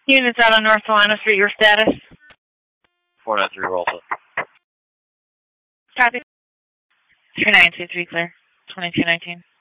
Units out on North Solana Street, your status? 493 Rolsa. Copy. 3923 clear. 2219.